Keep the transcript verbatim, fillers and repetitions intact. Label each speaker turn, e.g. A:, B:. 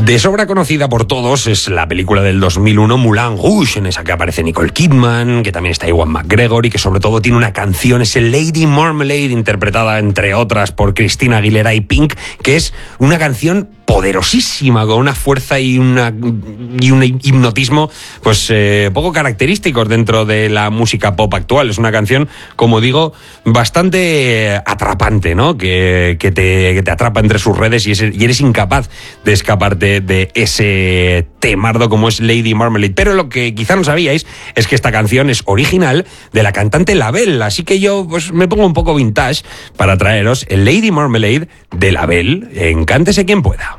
A: De sobra conocida por todos es la película del dos mil uno Moulin Rouge, en esa que aparece Nicole Kidman, que también está Ewan McGregor y que sobre todo tiene una canción, es el Lady Marmalade, interpretada entre otras por Christina Aguilera y Pink, que es una canción poderosísima, con una fuerza y, una, y un hipnotismo pues eh, poco característicos dentro de la música pop actual. Es una canción, como digo, bastante atrapante, ¿no? Que, que, te, que te atrapa entre sus redes y, es, y eres incapaz de escaparte de ese temardo como es Lady Marmalade. Pero lo que quizá no sabíais es que esta canción es original de la cantante Labelle, así que yo pues me pongo un poco vintage para traeros el Lady Marmalade de Labelle en Cántese quien pueda.